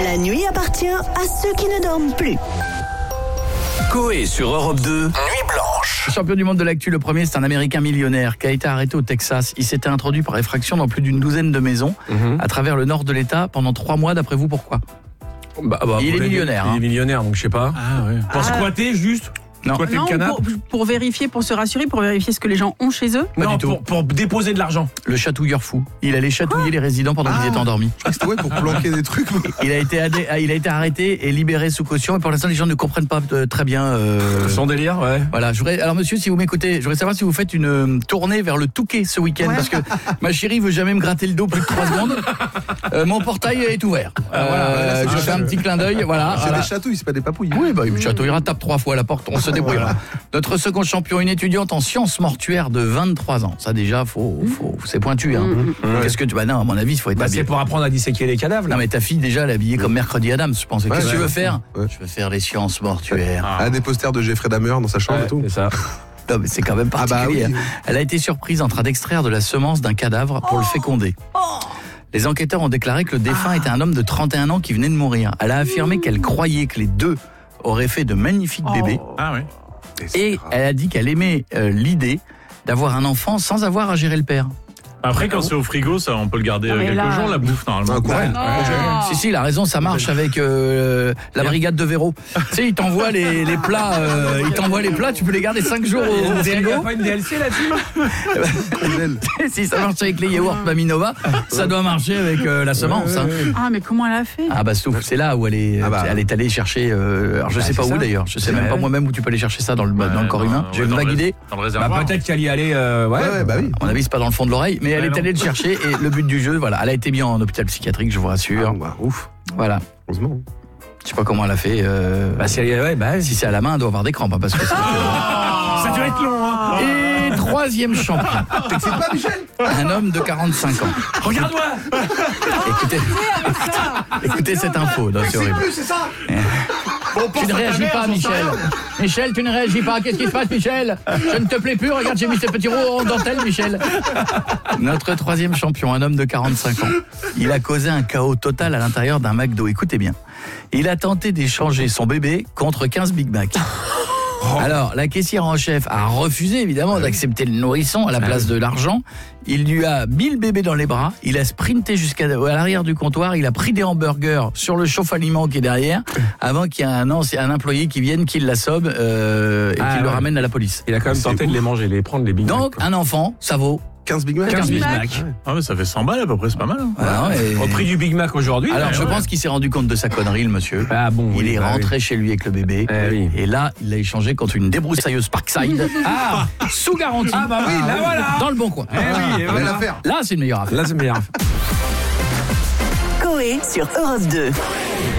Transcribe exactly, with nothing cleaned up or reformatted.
La nuit appartient à ceux qui ne dorment plus. Coé sur Europe deux, Nuit Blanche. Champion du monde de l'actu, le premier, c'est un Américain millionnaire qui a été arrêté au Texas. Il s'était introduit par effraction dans plus d'une douzaine de maisons mmh. à travers le nord de l'État pendant trois mois. D'après vous, pourquoi ? bah, bah, Il est millionnaire. Il hein. est millionnaire, donc je sais pas. Ah, ouais. Pour Ah. squatter, juste Non, squatter Non, le canapé. pour, pour vérifier, pour se rassurer, pour vérifier ce que les gens ont chez eux. Pas Non, du tout. pour, pour déposer de l'argent. Le chatouilleur fou. Il allait chatouiller les résidents pendant qu'ils étaient endormis. C'était ouais, pour planquer des trucs. Il a été adé- il a été arrêté et libéré sous caution. Et pour l'instant, les gens ne comprennent pas euh, très bien. Euh... Son délire, ouais. Voilà. Je voudrais, alors, monsieur, si vous m'écoutez, je voudrais savoir si vous faites une euh, tournée vers le Touquet ce week-end, Ouais. parce que ma chérie veut jamais me gratter le dos plus de trois secondes. Euh, mon portail est ouvert. Euh, je fais un petit clin d'œil. Voilà. C'est voilà. des chatouilles, c'est pas des papouilles. Oui, bah, il me chatouillera, tape trois fois à la porte, on se débrouillera. Notre second champion, une étudiante en sciences mortuaires de vingt-trois ans. Ça déjà, faut, faut, c'est pointu. Hein. Mmh. Qu'est-ce que tu, bah non, à mon avis, il faut être Bah, habillé. c'est pour apprendre à disséquer les cadavres, là. Non mais ta fille déjà, elle est habillée comme Mercredi Adams, je pense. Ouais, Qu'est-ce que ouais, tu veux ouais. faire Ouais. Je veux faire les sciences mortuaires. Elle a des posters de Jeffrey Dahmer dans sa chambre Ouais, et tout. c'est ça. Non mais c'est quand même Ah bah particulier. oui. hein. Elle a été surprise en train d'extraire de la semence d'un cadavre pour le féconder. Les enquêteurs ont déclaré que le défunt était un homme de trente et un ans qui venait de mourir. Elle a affirmé qu'elle croyait que les deux auraient fait de magnifiques bébés. Ah ouais. Et elle a dit qu'elle aimait euh, l'idée d'avoir un enfant sans avoir à gérer le père. Après, quand c'est au frigo, ça, on peut le garder Non, mais quelques là- jours, la bouffe, normalement. Ah, quoi. Ouais. Oh. Si, si, il a raison, ça marche avec euh, la brigade de Véro. Tu sais, il t'envoie les, les plats, euh, il t'envoie les plats, tu peux les garder cinq jours au, au Il n'y a frigo. pas une D L C là-dessus? Si ça marche avec les yaourts Maminova, ça doit marcher avec euh, la semence. hein. Ah, mais comment elle a fait? Ah bah Stouff, c'est là où elle est, Ah bah. elle est allée chercher. Euh, alors je Bah, sais pas c'est où ça. d'ailleurs, je sais même Ouais. pas moi-même où tu peux aller chercher ça dans le, dans le corps humain. J'ai une vague idée. Dans le Bah, réservoir. peut-être qu'elle y allait. euh, ouais, Ouais, ouais, bah oui. À mon avis, c'est pas dans le fond de l'oreille, mais elle Ouais, est non. allée le chercher et le but du jeu, voilà, elle a été bien en hôpital psychiatrique, je vous Ah, rassure. bah, ouf. Voilà. Heureusement. Je sais pas comment elle a fait. Euh, Bah, si elle y ouais, bah, si c'est à la main, elle doit avoir des crampes, hein, parce que. c'est- ça doit être long, hein. Et troisième champion, T'excites pas, Michel? un homme de quarante-cinq ans. Regarde-moi! Écoutez, écoutez cette info, non, c'est horrible. c'est ça? Tu ne réagis pas, Michel. Michel, tu ne réagis pas. Qu'est-ce qui se passe, Michel? Je ne te plais plus. Regarde, j'ai mis ces petits roues en dentelle, Michel. Notre troisième champion, un homme de quarante-cinq ans. Il a causé un chaos total à l'intérieur d'un McDo. Écoutez bien. Il a tenté d'échanger son bébé contre quinze Big Mac. Alors, la caissière en chef a refusé, évidemment, d'accepter le nourrisson à la place de l'argent. Il lui a mis le bébé dans les bras. Il a sprinté jusqu'à à l'arrière du comptoir. Il a pris des hamburgers sur le chauffe-aliment qui est derrière, avant qu'il y ait un, ancien- un employé qui vienne, qui l'assomme euh, et Ah, qui le ouais. ramène à la police. Il a quand même C'est tenté de ouf. les manger, les prendre, les Big Mac. Donc, quoi. un enfant, ça vaut quinze Big Mac. quinze Big Big Mac. Mac. Ah, mais ça fait cent balles à peu près, c'est pas mal. hein. Voilà, et- Au prix du Big Mac aujourd'hui. Alors, ouais, je ouais. pense qu'il s'est rendu compte de sa connerie, le monsieur. Ah bon, Il oui, est bah rentré oui. chez lui avec le bébé. Eh oui. Et là, il l'a échangé contre une débroussailleuse Parkside. Ah! Sous garantie. Ah bah oui, là voilà! Dans le bon coin. Eh oui, et Belle voilà. affaire. Là, c'est une meilleure affaire. Là, c'est meilleur. Coé sur Europe deux.